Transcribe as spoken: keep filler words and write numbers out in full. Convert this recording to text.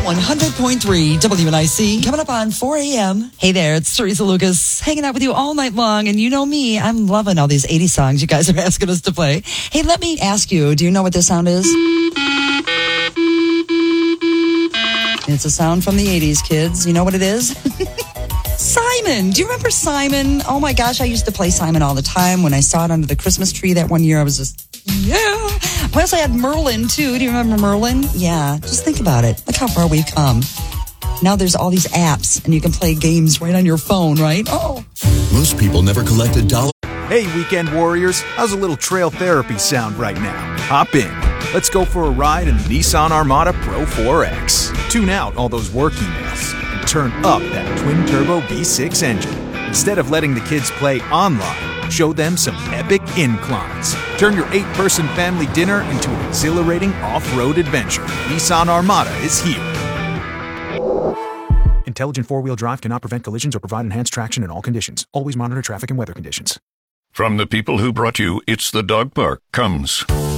one hundred point three W N I C. Coming up on four a.m. Hey there, it's Teresa Lucas hanging out with you all night long. And you know me, I'm loving all these eighties songs you guys are asking us to play. Hey, let me ask you, do you know what this sound is? It's a sound from the eighties, kids. You know what it is? Simon. Do you remember Simon? Oh my gosh, I used to play Simon all the time. When I saw it under the Christmas tree that one year, I was just, yeah. We also had Merlin, too. Do you remember Merlin? Yeah, just think about it. Look how far we've come. Now there's all these apps, and you can play games right on your phone, right? Oh. Most people never collected dollars. Hey, weekend warriors. How's a little trail therapy sound right now? Hop in. Let's go for a ride in the Nissan Armada Pro four X. Tune out all those work emails and turn up that twin-turbo V six engine. Instead of letting the kids play online, show them some epic inclines. Turn your eight-person family dinner into an exhilarating off-road adventure. Nissan Armada is here. Intelligent four-wheel drive cannot prevent collisions or provide enhanced traction in all conditions. Always monitor traffic and weather conditions. From the people who brought you It's the Dog Park comes